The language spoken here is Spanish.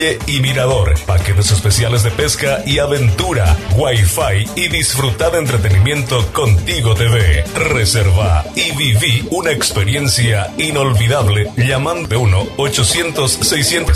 y Mirador, paquetes especiales de pesca y aventura, Wi-Fi y disfruta de entretenimiento contigo TV. Reserva y viví una experiencia inolvidable llamando 1-800-600